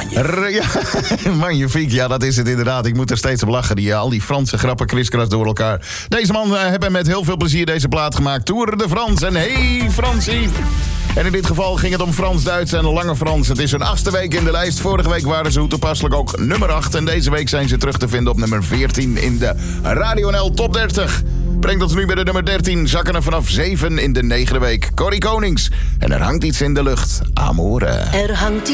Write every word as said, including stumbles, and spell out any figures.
R- ja, magnifiek, ja, dat is het inderdaad. Ik moet er steeds op lachen. Die, al die Franse grappen kriskras door elkaar. Deze man uh, heeft met heel veel plezier deze plaat gemaakt. Tour de France en hey Fransie. En in dit geval ging het om Frans-Duits en Lange Frans. Het is hun achtste week in de lijst. Vorige week waren ze hoe toepasselijk ook nummer acht. En deze week zijn ze terug te vinden op nummer veertien in de Radio N L Top dertig. Brengt ons nu bij de nummer dertien. Zakken er vanaf zeven in de negende week. Corrie Konings. En er hangt iets in de lucht. Amore. Er hangt